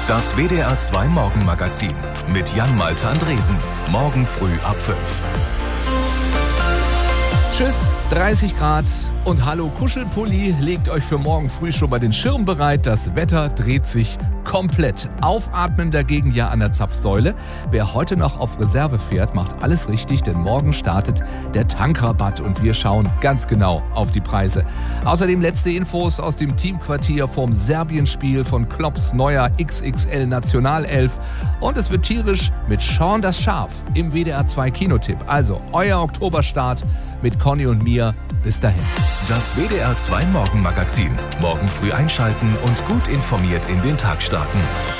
Das WDR 2 Morgenmagazin mit Jan-Malte Andresen. Morgen früh ab 5. Tschüss, 30 Grad und hallo Kuschelpulli. Legt euch für morgen früh schon mal den Schirm bereit. Das Wetter dreht sich komplett. Aufatmen dagegen ja an der Zapfsäule. Wer heute noch auf Reserve fährt, macht alles richtig, denn morgen startet der Tankrabatt und wir schauen ganz genau auf die Preise. Außerdem letzte Infos aus dem Teamquartier vom Serbien-Spiel von Klopps neuer XXL Nationalelf. Und es wird tierisch mit Sean das Schaf im WDR 2 Kinotipp. Also euer Oktoberstart mit Conny und mir. Bis dahin. Das WDR 2 Morgenmagazin. Morgen früh einschalten und gut informiert in den Tag starten.